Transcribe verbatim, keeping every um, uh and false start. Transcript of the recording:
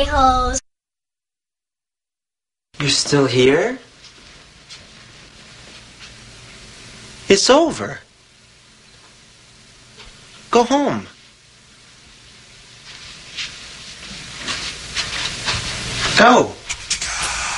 a-holes. You're still here? It's over. Go home. Go.